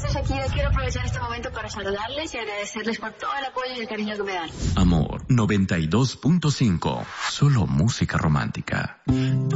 Desde Shakira quiero aprovechar este momento para saludarles y agradecerles por todo el apoyo y el cariño que me dan. Amor 92.5, solo música romántica.